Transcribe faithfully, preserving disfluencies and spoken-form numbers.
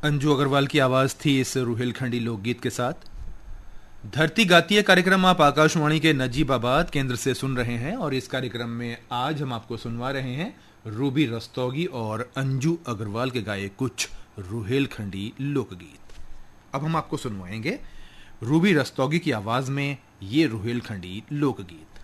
अंजू अग्रवाल की आवाज थी इस रुहेलखंडी लोकगीत के साथ। धरती गाती है कार्यक्रम आप आकाशवाणी के नजीबाबाद केंद्र से सुन रहे हैं और इस कार्यक्रम में आज हम आपको सुनवा रहे हैं रूबी रस्तोगी और अंजू अग्रवाल के गाए कुछ रुहेलखंडी लोकगीत। अब हम आपको सुनवाएंगे रूबी रस्तोगी की आवाज में ये रुहेलखंडी लोकगीत।